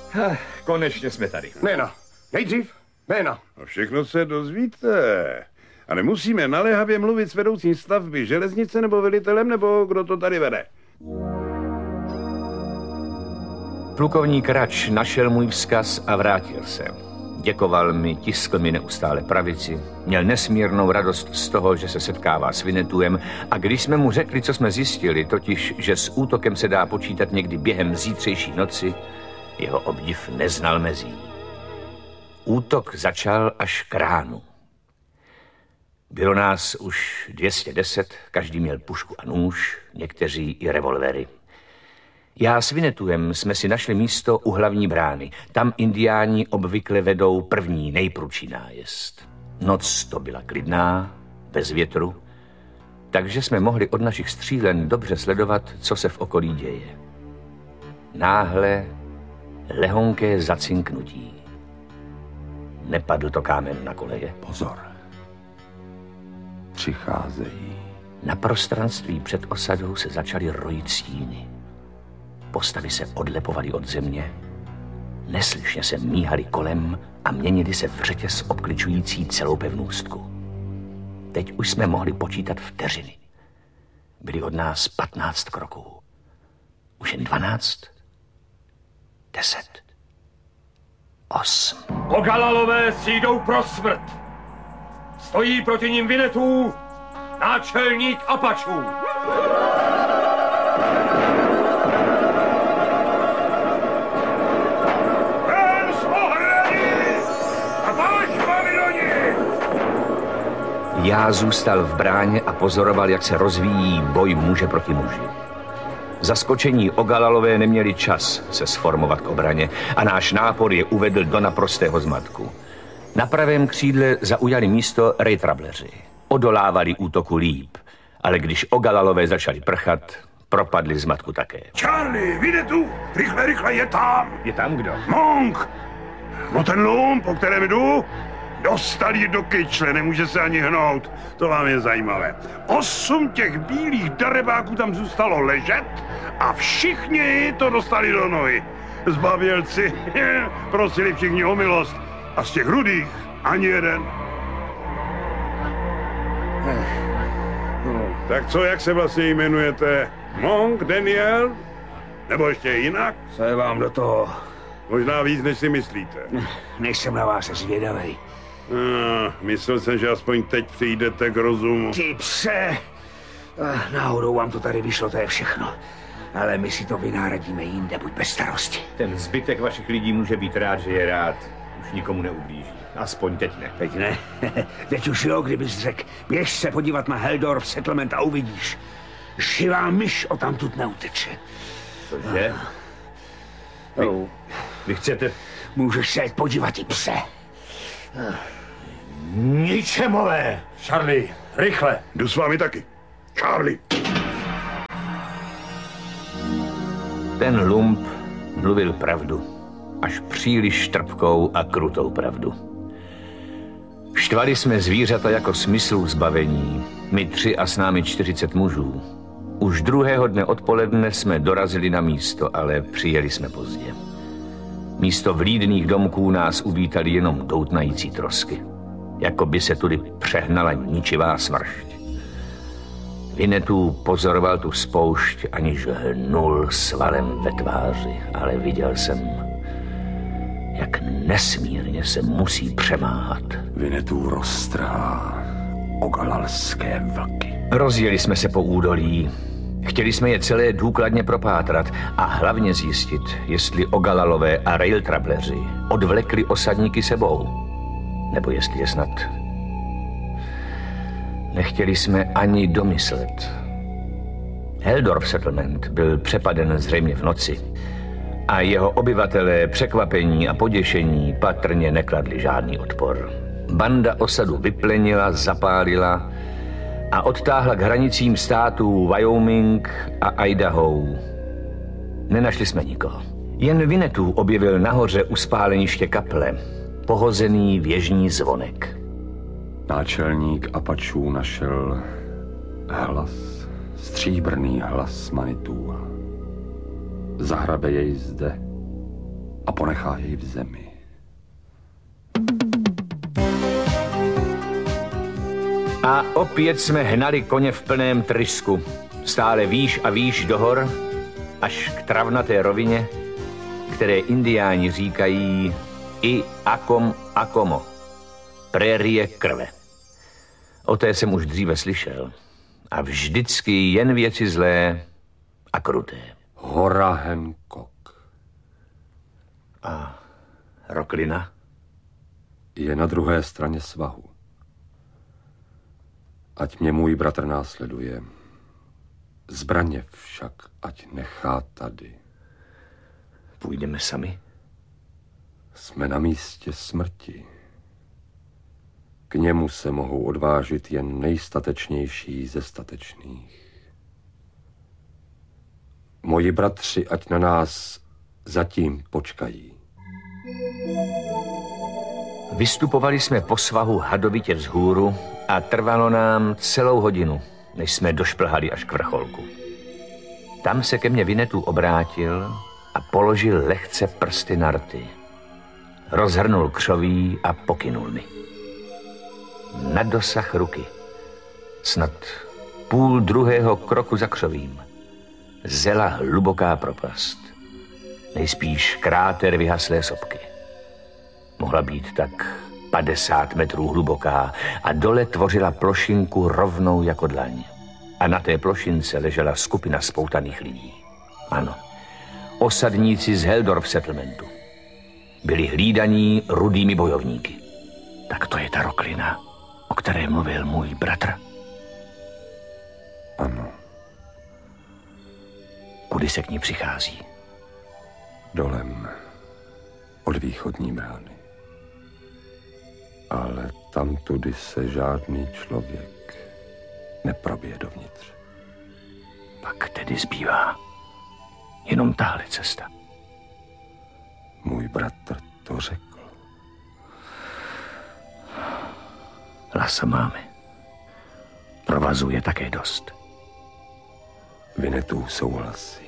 Konečně jsme tady. Jména. Nejdřív jména. A všechno se dozvíte. A nemusíme naléhavě mluvit s vedoucím stavby železnice nebo velitelem, nebo kdo to tady vede. Plukovník Rač našel můj vzkaz a vrátil se. Děkoval mi, tiskl mi neustále pravici, měl nesmírnou radost z toho, že se setkává s Vinetuem, a když jsme mu řekli, co jsme zjistili, totiž, že s útokem se dá počítat někdy během zítřejší noci, jeho obdiv neznal mezí. Útok začal až k ránu. Bylo nás už 210, každý měl pušku a nůž, někteří i revolvery. Já s Vinetuem jsme si našli místo u hlavní brány. Tam indiáni obvykle vedou první, nejprudší nájezd. Noc to byla klidná, bez větru, takže jsme mohli od našich střílen dobře sledovat, co se v okolí děje. Náhle lehonké zacinknutí. Nepadl to kámen na koleje. Pozor. Přicházejí. Na prostranství před osadou se začaly rojit stíny. Postavy se odlepovaly od země, neslyšně se míhaly kolem a měnily se v řetěz obkličující celou pevnůstku. Teď už jsme mohli počítat vteřiny. Byly od nás 15 kroků. Už jen 12, 10, 8. Ogalalové si jdou pro smrt. Stojí proti nim Vinetu, náčelník Apačů. Já zůstal v bráně a pozoroval, jak se rozvíjí boj muže proti muži. Zaskočení Ogalalové neměli čas se sformovat k obraně a náš nápor je uvedl do naprostého zmatku. Na pravém křídle zaujali místo rejtrableři. Odolávali útoku líp, ale když Ogalalové začali prchat, propadli zmatku také. Charlie, Vinetu, rychle, rychle, je tam. Je tam kdo? Monk. No ten lump, po kterém jdu, dostal ji do kyčle, nemůže se ani hnout. To vám je zajímavé. 8 těch bílých darebáků tam zůstalo ležet a všichni to dostali do nohy. Zbabělci prosili všichni o milost a z těch rudých ani jeden. Tak co, jak se vlastně jmenujete? Monk, Daniel? Nebo ještě jinak? Co je vám do toho? Možná víc, než si myslíte. Nejsem na vás zvědavej. Myslel jsem, že aspoň teď přijdete k rozumu. Ty pse! Náhodou vám to tady vyšlo, to je všechno. Ale my si to vynáradíme jinde, buď bez starosti. Ten zbytek vašich lidí může být rád, že je rád. Už nikomu neublíží. Aspoň teď ne. Teď ne. Teď už jo, kdybys řekl. Běž se podívat na Heldorf Settlement a uvidíš. Živá myš o tamtud neuteče. Cože? Vy chcete... Můžeš se podívat i pse. Ničemové! Charlie, rychle! Jdu s vámi taky. Charlie! Ten lump mluvil pravdu. Až příliš trpkou a krutou pravdu. Štvali jsme zvířata jako smyslů zbavení. My 3 a s námi 40 mužů. Už druhého dne odpoledne jsme dorazili na místo, ale přijeli jsme pozdě. Místo vlídných domků nás uvítali jenom doutnající trosky. Jako by se tudy přehnala ničivá smršť. Vinetu pozoroval tu spoušť, aniž hnul svalem ve tváři, ale viděl jsem, jak nesmírně se musí přemáhat. Vinetu roztrhá ogalalské vlky. Rozjeli jsme se po údolí. Chtěli jsme je celé důkladně propátrat a hlavně zjistit, jestli Ogalalové a railtrableři odvlekli osadníky sebou. Nebo jestli je snad... Nechtěli jsme ani domyslet. Heldorf Settlement byl přepaden zřejmě v noci a jeho obyvatelé překvapení a poděšení patrně nekladli žádný odpor. Banda osadu vyplenila, zapálila a odtáhla k hranicím států Wyoming a Idaho. Nenašli jsme nikoho. Jen Vinetu objevil nahoře u spáleniště kaple pohozený věžní zvonek. Náčelník Apačů našel hlas, stříbrný hlas Manitua. Zahrabe jej zde, a ponechá jej v zemi. A opět jsme hnali koně v plném trysku. Stále výš a výš do hor, až k travnaté rovině, které indiáni říkají i Akom Akomo, prérie krve. O té jsem už dříve slyšel. A vždycky jen věci zlé a kruté. Hora Hancock A Roklina? je na druhé straně svahu. Ať mě můj bratr následuje. Zbraně však ať nechá tady. Půjdeme sami? Jsme na místě smrti. K němu se mohou odvážit jen nejstatečnější ze statečných. Moji bratři ať na nás zatím počkají. Vystupovali jsme po svahu hadovitě vzhůru a trvalo nám celou hodinu, než jsme došplhali až k vrcholku. Tam se ke mně Winnetou obrátil a položil lehce prsty na rty. Rozhrnul křoví a pokynul mi. Na dosah ruky. Snad půl druhého kroku za křovím. Zela hluboká propast. Nejspíš kráter vyhaslé sopky. Mohla být tak 50 metrů hluboká a dole tvořila plošinku rovnou jako dlaň. A na té plošince ležela skupina spoutaných lidí. Ano, osadníci z Heldorf settlementu. Byli hlídaní rudými bojovníky. Tak to je ta Roklina, o které mluvil můj bratr. Ano, Kudy se k ní přichází? dolem od východní brány. Ale tamtudy se žádný člověk neprobije dovnitř. Pak tedy zbývá jenom tahle cesta. Můj bratr to řekl. Lasa máme. Provazu je také dost. Winnetou souhlasí.